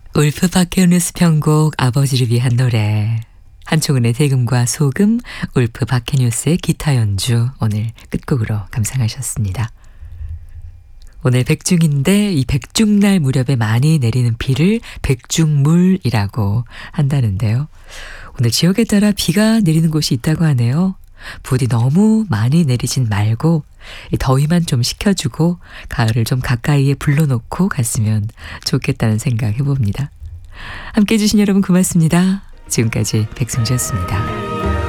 울프 바케오누스 편곡 아버지를 위한 노래. 한총은의 대금과 소금, 울프 바케뉴스의 기타 연주 오늘 끝곡으로 감상하셨습니다. 오늘 백중인데 이 백중날 무렵에 많이 내리는 비를 백중물이라고 한다는데요. 오늘 지역에 따라 비가 내리는 곳이 있다고 하네요. 부디 너무 많이 내리진 말고 더위만 좀 식혀주고 가을을 좀 가까이에 불러놓고 갔으면 좋겠다는 생각 해봅니다. 함께해 주신 여러분 고맙습니다. 지금까지 백승주였습니다.